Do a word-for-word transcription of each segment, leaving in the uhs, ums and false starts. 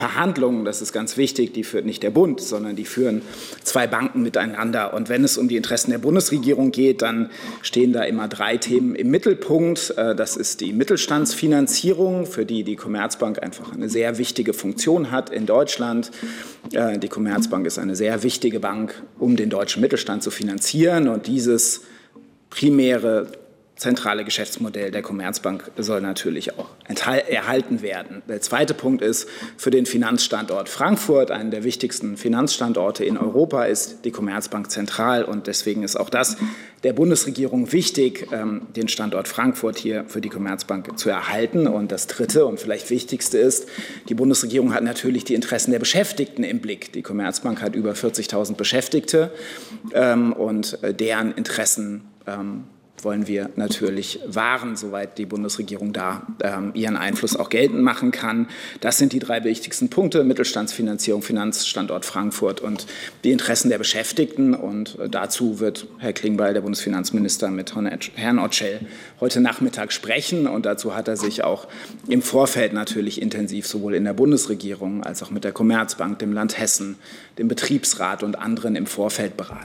Verhandlungen, das ist ganz wichtig, die führt nicht der Bund, sondern die führen zwei Banken miteinander. Und wenn es um die Interessen der Bundesregierung geht, dann stehen da immer drei Themen im Mittelpunkt. Das ist die Mittelstandsfinanzierung, für die die Commerzbank einfach eine sehr wichtige Funktion hat in Deutschland. Die Commerzbank ist eine sehr wichtige Bank, um den deutschen Mittelstand zu finanzieren. Und dieses primäre zentrale Geschäftsmodell der Commerzbank soll natürlich auch erhalten werden. Der zweite Punkt ist, für den Finanzstandort Frankfurt, einen der wichtigsten Finanzstandorte in Europa, ist die Commerzbank zentral. Und deswegen ist auch das der Bundesregierung wichtig, den Standort Frankfurt hier für die Commerzbank zu erhalten. Und das dritte und vielleicht wichtigste ist, die Bundesregierung hat natürlich die Interessen der Beschäftigten im Blick. Die Commerzbank hat über vierzigtausend Beschäftigte und deren Interessen wollen wir natürlich wahren, soweit die Bundesregierung da ähm, ihren Einfluss auch geltend machen kann. Das sind die drei wichtigsten Punkte: Mittelstandsfinanzierung, Finanzstandort Frankfurt und die Interessen der Beschäftigten. Und äh, dazu wird Herr Klingbeil, der Bundesfinanzminister, mit Herrn Otschel heute Nachmittag sprechen. Und dazu hat er sich auch im Vorfeld natürlich intensiv sowohl in der Bundesregierung als auch mit der Commerzbank, dem Land Hessen, dem Betriebsrat und anderen im Vorfeld beraten.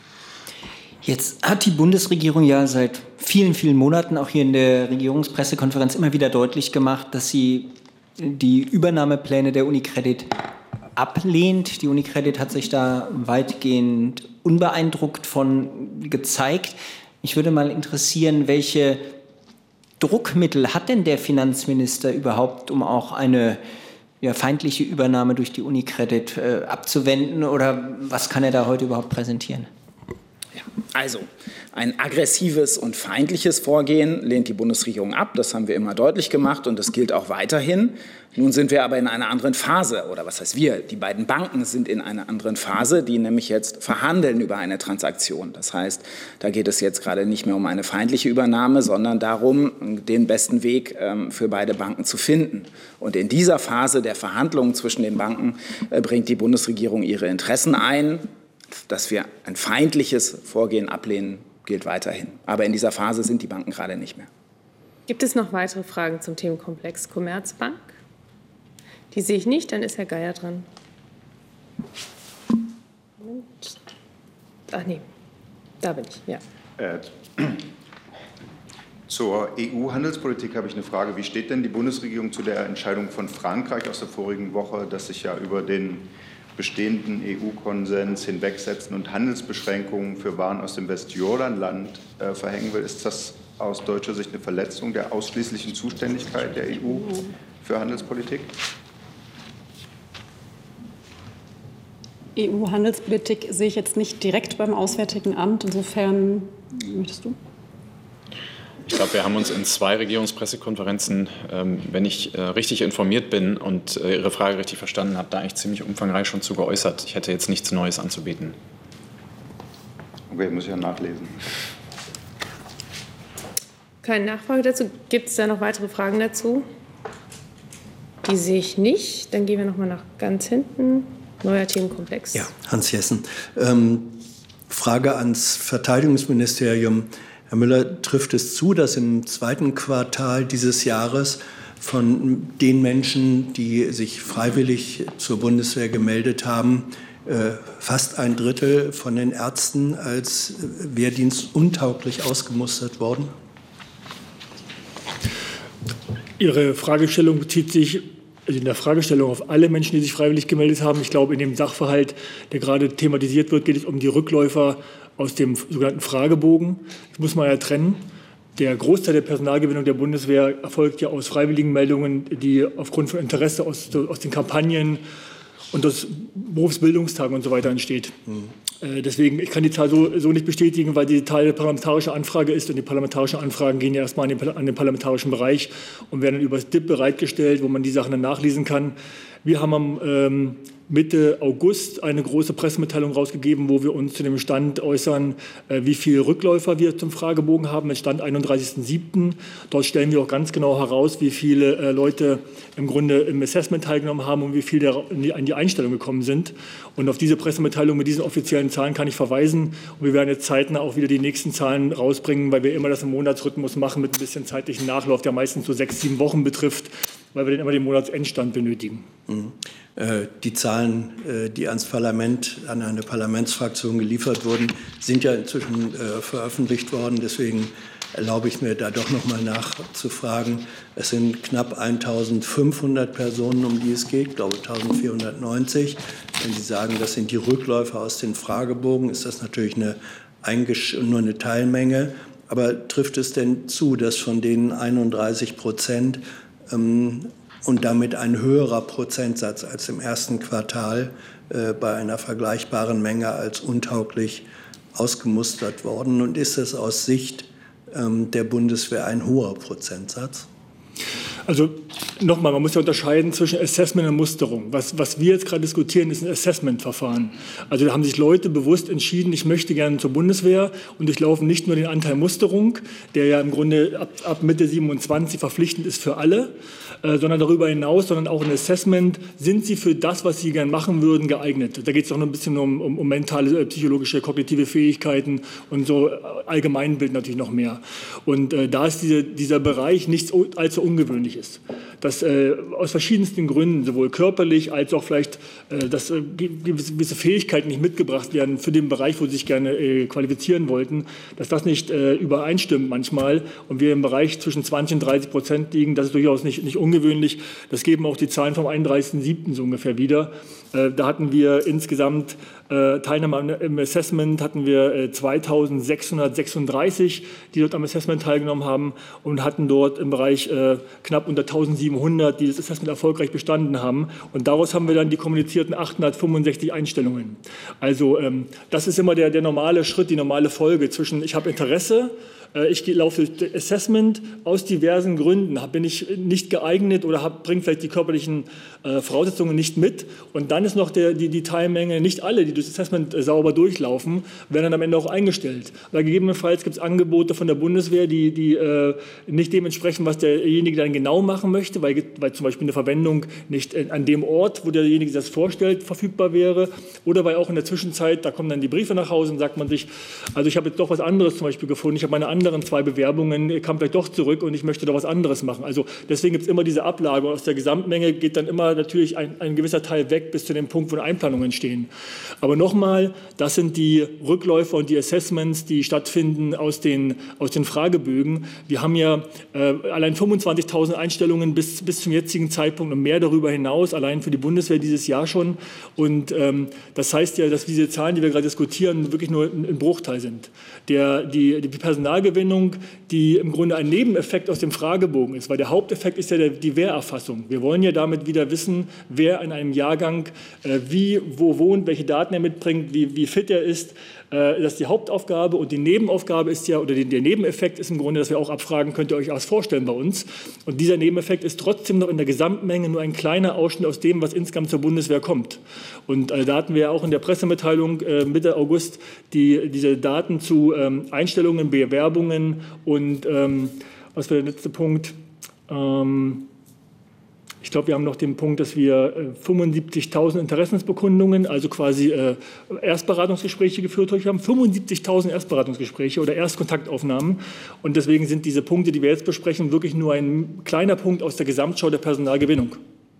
Jetzt hat die Bundesregierung ja seit vielen, vielen Monaten auch hier in der Regierungspressekonferenz immer wieder deutlich gemacht, dass sie die Übernahmepläne der UniCredit ablehnt. Die UniCredit hat sich da weitgehend unbeeindruckt von gezeigt. Mich würde mal interessieren, welche Druckmittel hat denn der Finanzminister überhaupt, um auch eine ja, feindliche Übernahme durch die UniCredit äh, abzuwenden? Oder was kann er da heute überhaupt präsentieren? Also, ein aggressives und feindliches Vorgehen lehnt die Bundesregierung ab. Das haben wir immer deutlich gemacht und das gilt auch weiterhin. Nun sind wir aber in einer anderen Phase. Oder was heißt wir? Die beiden Banken sind in einer anderen Phase, die nämlich jetzt verhandeln über eine Transaktion. Das heißt, da geht es jetzt gerade nicht mehr um eine feindliche Übernahme, sondern darum, den besten Weg ähm, für beide Banken zu finden. Und in dieser Phase der Verhandlungen zwischen den Banken äh, bringt die Bundesregierung ihre Interessen ein. Dass wir ein feindliches Vorgehen ablehnen, gilt weiterhin. Aber in dieser Phase sind die Banken gerade nicht mehr. Gibt es noch weitere Fragen zum Themenkomplex Commerzbank? Die sehe ich nicht, dann ist Herr Geier dran. Moment. Ach nee, da bin ich, ja. Äh, zur E U-Handelspolitik habe ich eine Frage. Wie steht denn die Bundesregierung zu der Entscheidung von Frankreich aus der vorigen Woche, dass sich ja über den bestehenden E U-Konsens hinwegsetzen und Handelsbeschränkungen für Waren aus dem Westjordanland äh, verhängen will? Ist das aus deutscher Sicht eine Verletzung der ausschließlichen Zuständigkeit der E U für Handelspolitik? E U-Handelspolitik sehe ich jetzt nicht direkt beim Auswärtigen Amt. Insofern, möchtest du? Ich glaube, wir haben uns in zwei Regierungspressekonferenzen, ähm, wenn ich äh, richtig informiert bin und äh, Ihre Frage richtig verstanden habe, da eigentlich ziemlich umfangreich schon zu geäußert. Ich hätte jetzt nichts Neues anzubieten. Okay, muss ich ja nachlesen. Keine Nachfrage dazu. Gibt es da noch weitere Fragen dazu? Die sehe ich nicht. Dann gehen wir noch mal nach ganz hinten. Neuer Themenkomplex. Ja, Hans Jessen. Ähm, Frage ans Verteidigungsministerium. Herr Müller, trifft es zu, dass im zweiten Quartal dieses Jahres von den Menschen, die sich freiwillig zur Bundeswehr gemeldet haben, fast ein Drittel von den Ärzten als wehrdienstuntauglich ausgemustert wurden? Ihre Fragestellung bezieht sich also in der Fragestellung auf alle Menschen, die sich freiwillig gemeldet haben. Ich glaube, in dem Sachverhalt, der gerade thematisiert wird, geht es um die Rückläufer aus dem sogenannten Fragebogen. Das muss man ja trennen. Der Großteil der Personalgewinnung der Bundeswehr erfolgt ja aus freiwilligen Meldungen, die aufgrund von Interesse aus, aus den Kampagnen und aus Berufsbildungstagen und so weiter entsteht. Mhm. Äh, deswegen, ich kann die Zahl so, so nicht bestätigen, weil die Teil der parlamentarischen Anfrage ist und die parlamentarischen Anfragen gehen ja erstmal an den, an den parlamentarischen Bereich und werden dann über das D I P bereitgestellt, wo man die Sachen dann nachlesen kann. Wir haben am ähm, Mitte August eine große Pressemitteilung rausgegeben, wo wir uns zu dem Stand äußern, äh, wie viele Rückläufer wir zum Fragebogen haben, mit Stand einunddreißigsten siebten Dort stellen wir auch ganz genau heraus, wie viele äh, Leute im Grunde im Assessment teilgenommen haben und wie viele in die, in die Einstellung gekommen sind. Und auf diese Pressemitteilung mit diesen offiziellen Zahlen kann ich verweisen. Und wir werden jetzt zeitnah auch wieder die nächsten Zahlen rausbringen, weil wir immer das im Monatsrhythmus machen mit ein bisschen zeitlichen Nachlauf, der meistens so sechs, sieben Wochen betrifft. weil wir dann immer den Monatsendstand benötigen. Mhm. Äh, die Zahlen, äh, die ans Parlament, an eine Parlamentsfraktion geliefert wurden, sind ja inzwischen äh, veröffentlicht worden. Deswegen erlaube ich mir da doch noch mal nachzufragen. Es sind knapp eintausendfünfhundert Personen, um die es geht, ich glaube eintausendvierhundertneunzig. Wenn Sie sagen, das sind die Rückläufer aus den Fragebogen, ist das natürlich eine, nur eine Teilmenge. Aber trifft es denn zu, dass von denen einunddreißig Prozent ähm, und damit ein höherer Prozentsatz als im ersten Quartal äh, bei einer vergleichbaren Menge als untauglich ausgemustert worden? Und ist es aus Sicht ähm, der Bundeswehr ein hoher Prozentsatz? Also nochmal, man muss ja unterscheiden zwischen Assessment und Musterung. Was, was wir jetzt gerade diskutieren, ist ein Assessment-Verfahren. Also da haben sich Leute bewusst entschieden, ich möchte gerne zur Bundeswehr und durchlaufen nicht nur den Anteil Musterung, der ja im Grunde ab, ab Mitte siebenundzwanzig verpflichtend ist für alle, äh, sondern darüber hinaus, sondern auch ein Assessment, sind sie für das, was sie gerne machen würden, geeignet. Da geht es auch noch ein bisschen um, um, um mentale, psychologische, kognitive Fähigkeiten und so Allgemeinbild natürlich noch mehr. Und äh, da ist diese, dieser Bereich nichts allzu ungewöhnlich ist. Dass äh, aus verschiedensten Gründen, sowohl körperlich als auch vielleicht, äh, dass äh, gewisse Fähigkeiten nicht mitgebracht werden für den Bereich, wo sie sich gerne äh, qualifizieren wollten, dass das nicht äh, übereinstimmt manchmal und wir im Bereich zwischen zwanzig und dreißig Prozent liegen, das ist durchaus nicht, nicht ungewöhnlich. Das geben auch die Zahlen vom einunddreißigsten siebten so ungefähr wieder. Äh, da hatten wir insgesamt äh, Teilnehmer im Assessment, hatten wir äh, zweitausendsechshundertsechsunddreißig, die dort am Assessment teilgenommen haben und hatten dort im Bereich äh, knapp unter eintausendsiebenhundert, die das Assessment erfolgreich bestanden haben. Und daraus haben wir dann die kommunizierten achthundertfünfundsechzig Einstellungen. Also ähm, das ist immer der, der normale Schritt, die normale Folge zwischen ich habe Interesse, äh, ich laufe durch Assessment aus diversen Gründen, bin ich nicht geeignet oder bringe vielleicht die körperlichen äh, Voraussetzungen nicht mit. Und dann ist noch der, die, die Teilmenge, nicht alle, die das Assessment äh, sauber durchlaufen, werden dann am Ende auch eingestellt. Weil gegebenenfalls gibt es Angebote von der Bundeswehr, die, die äh, nicht dementsprechend, was derjenige dann genau machen möchte, weil, weil zum Beispiel eine Verwendung nicht an dem Ort, wo derjenige das vorstellt, verfügbar wäre. Oder weil auch in der Zwischenzeit, da kommen dann die Briefe nach Hause und sagt man sich, also ich habe jetzt doch was anderes zum Beispiel gefunden, ich habe meine anderen zwei Bewerbungen, kam vielleicht doch zurück und ich möchte doch was anderes machen. Also deswegen gibt es immer diese Ablage. Aus der Gesamtmenge geht dann immer natürlich ein, ein gewisser Teil weg bis zu dem Punkt, wo Einplanungen entstehen. Aber nochmal, das sind die Rückläufer und die Assessments, die stattfinden aus den, aus den Fragebögen. Wir haben ja äh, allein fünfundzwanzigtausend Einstellungen bis, bis zum jetzigen Zeitpunkt und mehr darüber hinaus, allein für die Bundeswehr dieses Jahr schon. Und ähm, das heißt ja, dass diese Zahlen, die wir gerade diskutieren, wirklich nur ein, ein Bruchteil sind. Der, die, die Personalgewinnung, die im Grunde ein Nebeneffekt aus dem Fragebogen ist, weil der Haupteffekt ist ja der, die Wehrerfassung. Wir wollen ja damit wieder wissen, wer in einem Jahrgang äh, wie, wo wohnt, welche Daten er mitbringt, wie, wie fit er ist. Äh, das ist die Hauptaufgabe und die Nebenaufgabe ist ja, oder die, der Nebeneffekt ist im Grunde, dass wir auch abfragen, könnt ihr euch was vorstellen bei uns. Und dieser Nebeneffekt ist trotzdem noch in der Gesamtmenge nur ein kleiner Ausschnitt aus dem, was insgesamt zur Bundeswehr kommt. Und äh, da hatten wir ja auch in der Pressemitteilung äh, Mitte August die, diese Daten zu ähm, Einstellungen, Bewerbungen und ähm, was war der letzte Punkt? Ähm, Ich glaube, wir haben noch den Punkt, dass wir äh, fünfundsiebzigtausend Interessensbekundungen, also quasi äh, Erstberatungsgespräche geführt haben. fünfundsiebzigtausend Erstberatungsgespräche oder Erstkontaktaufnahmen. Und deswegen sind diese Punkte, die wir jetzt besprechen, wirklich nur ein kleiner Punkt aus der Gesamtschau der Personalgewinnung.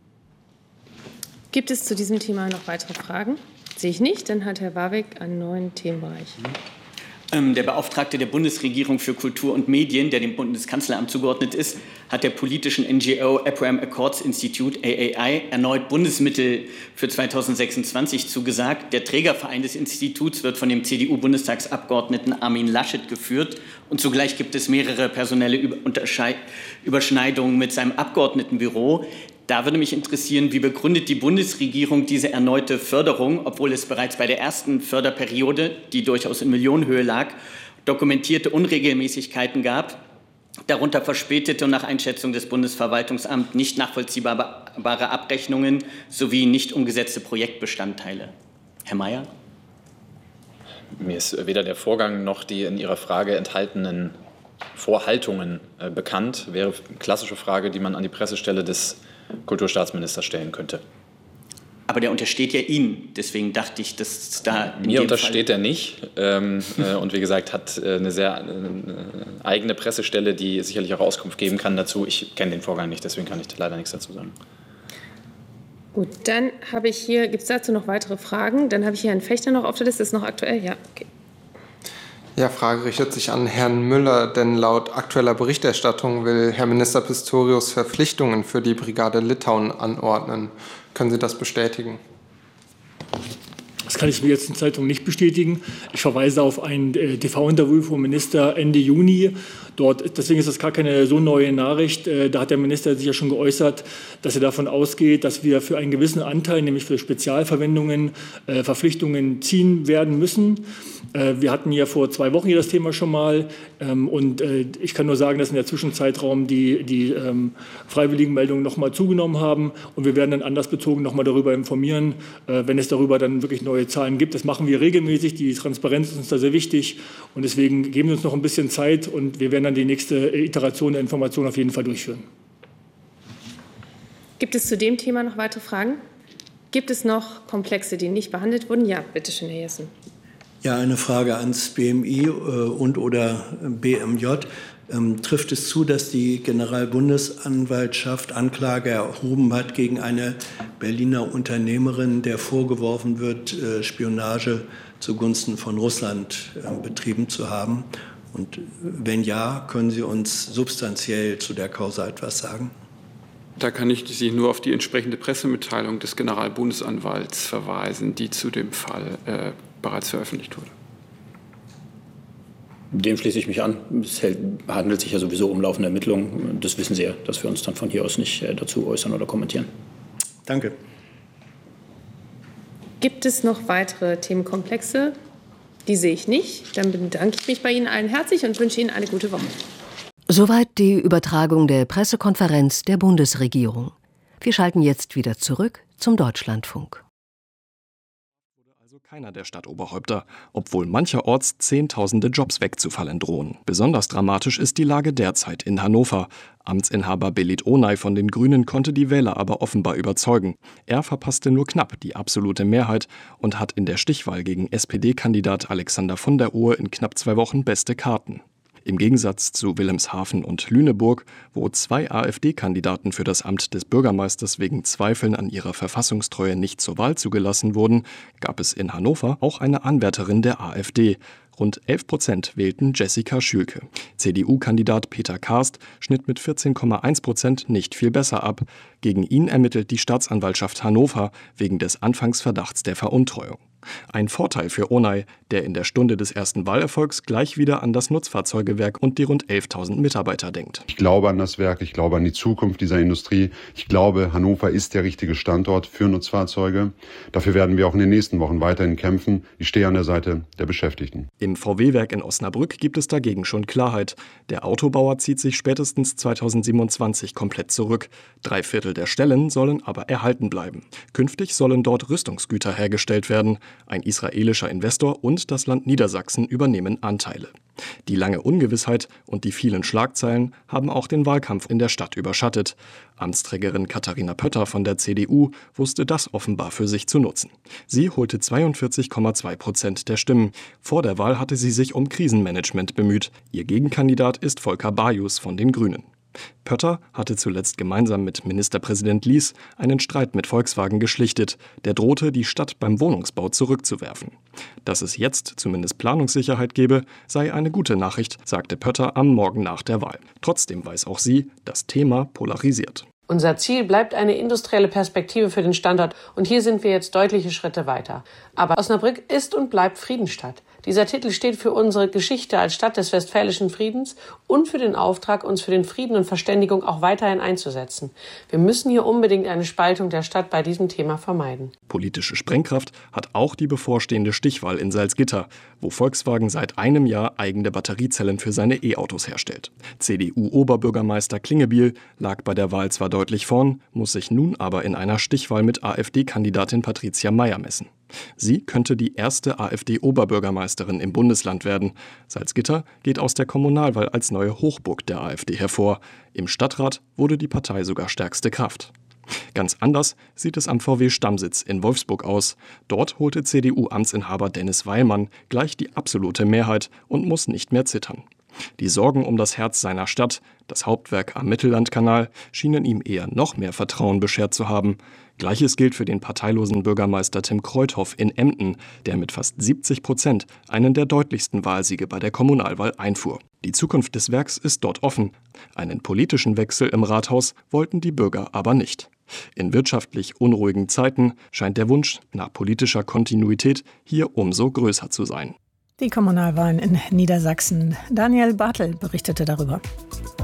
Gibt es zu diesem Thema noch weitere Fragen? Sehe ich nicht. Dann hat Herr Warwick einen neuen Themenbereich. Der Beauftragte der Bundesregierung für Kultur und Medien, der dem Bundeskanzleramt zugeordnet ist, hat der politischen N G O Abraham Accords Institute, A A I, erneut Bundesmittel für zweitausendsechsundzwanzig zugesagt. Der Trägerverein des Instituts wird von dem C D U-Bundestagsabgeordneten Armin Laschet geführt. Und zugleich gibt es mehrere personelle Überschneidungen mit seinem Abgeordnetenbüro. Da würde mich interessieren, wie begründet die Bundesregierung diese erneute Förderung, obwohl es bereits bei der ersten Förderperiode, die durchaus in Millionenhöhe lag, dokumentierte Unregelmäßigkeiten gab, darunter verspätete und nach Einschätzung des Bundesverwaltungsamts nicht nachvollziehbare Abrechnungen sowie nicht umgesetzte Projektbestandteile. Herr Mayer? Mir ist weder der Vorgang noch die in Ihrer Frage enthaltenen Vorhaltungen äh, bekannt. Wäre eine klassische Frage, die man an die Pressestelle des Kulturstaatsministers stellen könnte. Aber der untersteht ja Ihnen. Deswegen dachte ich, dass da in Mir dem untersteht Fall er nicht. Ähm, äh, und wie gesagt, hat äh, eine sehr äh, eigene Pressestelle, die sicherlich auch Auskunft geben kann dazu. Ich kenne den Vorgang nicht, deswegen kann ich leider nichts dazu sagen. Gut, dann habe ich hier, gibt es dazu noch weitere Fragen? Dann habe ich hier Herrn Fechter noch auf der Liste. Ist noch aktuell? Ja, okay. Ja, Frage richtet sich an Herrn Müller, denn laut aktueller Berichterstattung will Herr Minister Pistorius Verpflichtungen für die Brigade Litauen anordnen. Können Sie das bestätigen? Das kann ich mir jetzt in der Zeitung nicht bestätigen. Ich verweise auf ein äh, T V-Interview vom Minister Ende Juni. Dort, deswegen ist das gar keine so neue Nachricht. Äh, da hat der Minister sich ja schon geäußert, dass er davon ausgeht, dass wir für einen gewissen Anteil, nämlich für Spezialverwendungen, äh, Verpflichtungen ziehen werden müssen. Äh, wir hatten ja vor zwei Wochen hier das Thema schon mal. Ähm, und äh, ich kann nur sagen, dass in der Zwischenzeitraum die, die ähm, Freiwilligenmeldungen noch mal zugenommen haben. Und wir werden dann anlassbezogen noch mal darüber informieren, äh, wenn es darüber dann wirklich neue Zahlen gibt. Das machen wir regelmäßig. Die Transparenz ist uns da sehr wichtig. Und deswegen geben wir uns noch ein bisschen Zeit und wir werden dann die nächste Iteration der Information auf jeden Fall durchführen. Gibt es zu dem Thema noch weitere Fragen? Gibt es noch Komplexe, die nicht behandelt wurden? Ja, bitte schön, Herr Jessen. Ja, eine Frage ans B M I und oder B M J. Ähm, trifft es zu, dass die Generalbundesanwaltschaft Anklage erhoben hat gegen eine Berliner Unternehmerin, der vorgeworfen wird, äh, Spionage zugunsten von Russland äh, betrieben zu haben? Und wenn ja, können Sie uns substanziell zu der Causa etwas sagen? Da kann ich Sie nur auf die entsprechende Pressemitteilung des Generalbundesanwalts verweisen, die zu dem Fall äh, bereits veröffentlicht wurde. Dem schließe ich mich an. Es handelt sich ja sowieso um laufende Ermittlungen. Das wissen Sie ja, dass wir uns dann von hier aus nicht dazu äußern oder kommentieren. Danke. Gibt es noch weitere Themenkomplexe? Die sehe ich nicht. Dann bedanke ich mich bei Ihnen allen herzlich und wünsche Ihnen eine gute Woche. Soweit die Übertragung der Pressekonferenz der Bundesregierung. Wir schalten jetzt wieder zurück zum Deutschlandfunk. Keiner der Stadtoberhäupter, obwohl mancherorts Zehntausende Jobs wegzufallen drohen. Besonders dramatisch ist die Lage derzeit in Hannover. Amtsinhaber Belit Onay von den Grünen konnte die Wähler aber offenbar überzeugen. Er verpasste nur knapp die absolute Mehrheit und hat in der Stichwahl gegen S P D-Kandidat Alexander von der Ohe in knapp zwei Wochen beste Karten. Im Gegensatz zu Wilhelmshaven und Lüneburg, wo zwei AfD-Kandidaten für das Amt des Bürgermeisters wegen Zweifeln an ihrer Verfassungstreue nicht zur Wahl zugelassen wurden, gab es in Hannover auch eine Anwärterin der AfD. Rund elf Prozent wählten Jessica Schülke. C D U-Kandidat Peter Karst schnitt mit vierzehn Komma eins Prozent nicht viel besser ab. Gegen ihn ermittelt die Staatsanwaltschaft Hannover wegen des Anfangsverdachts der Veruntreuung. Ein Vorteil für Onay, der in der Stunde des ersten Wahlerfolgs gleich wieder an das Nutzfahrzeugewerk und die rund elftausend Mitarbeiter denkt. Ich glaube an das Werk, ich glaube an die Zukunft dieser Industrie. Ich glaube, Hannover ist der richtige Standort für Nutzfahrzeuge. Dafür werden wir auch in den nächsten Wochen weiterhin kämpfen. Ich stehe an der Seite der Beschäftigten. Im V W-Werk in Osnabrück gibt es dagegen schon Klarheit. Der Autobauer zieht sich spätestens zweitausendsiebenundzwanzig komplett zurück. Drei Viertel der Stellen sollen aber erhalten bleiben. Künftig sollen dort Rüstungsgüter hergestellt werden. Ein israelischer Investor und das Land Niedersachsen übernehmen Anteile. Die lange Ungewissheit und die vielen Schlagzeilen haben auch den Wahlkampf in der Stadt überschattet. Amtsträgerin Katharina Pötter von der C D U wusste das offenbar für sich zu nutzen. Sie holte zweiundvierzig Komma zwei Prozent der Stimmen. Vor der Wahl hatte sie sich um Krisenmanagement bemüht. Ihr Gegenkandidat ist Volker Bajus von den Grünen. Pötter hatte zuletzt gemeinsam mit Ministerpräsident Lies einen Streit mit Volkswagen geschlichtet, der drohte, die Stadt beim Wohnungsbau zurückzuwerfen. Dass es jetzt zumindest Planungssicherheit gebe, sei eine gute Nachricht, sagte Pötter am Morgen nach der Wahl. Trotzdem weiß auch sie, das Thema polarisiert. Unser Ziel bleibt eine industrielle Perspektive für den Standort und hier sind wir jetzt deutliche Schritte weiter. Aber Osnabrück ist und bleibt Friedensstadt. Dieser Titel steht für unsere Geschichte als Stadt des westfälischen Friedens und für den Auftrag, uns für den Frieden und Verständigung auch weiterhin einzusetzen. Wir müssen hier unbedingt eine Spaltung der Stadt bei diesem Thema vermeiden. Politische Sprengkraft hat auch die bevorstehende Stichwahl in Salzgitter, wo Volkswagen seit einem Jahr eigene Batteriezellen für seine E-Autos herstellt. C D U-Oberbürgermeister Klingebiel lag bei der Wahl zwar deutlich vorn, muss sich nun aber in einer Stichwahl mit AfD-Kandidatin Patricia Mayer messen. Sie könnte die erste AfD-Oberbürgermeisterin im Bundesland werden. Salzgitter geht aus der Kommunalwahl als neue Hochburg der AfD hervor. Im Stadtrat wurde die Partei sogar stärkste Kraft. Ganz anders sieht es am V W-Stammsitz in Wolfsburg aus. Dort holte C D U-Amtsinhaber Dennis Weilmann gleich die absolute Mehrheit und muss nicht mehr zittern. Die Sorgen um das Herz seiner Stadt, das Hauptwerk am Mittellandkanal, schienen ihm eher noch mehr Vertrauen beschert zu haben. Gleiches gilt für den parteilosen Bürgermeister Tim Kreuthoff in Emden, der mit fast siebzig Prozent einen der deutlichsten Wahlsiege bei der Kommunalwahl einfuhr. Die Zukunft des Werks ist dort offen. Einen politischen Wechsel im Rathaus wollten die Bürger aber nicht. In wirtschaftlich unruhigen Zeiten scheint der Wunsch nach politischer Kontinuität hier umso größer zu sein. Die Kommunalwahlen in Niedersachsen. Daniel Bartel berichtete darüber.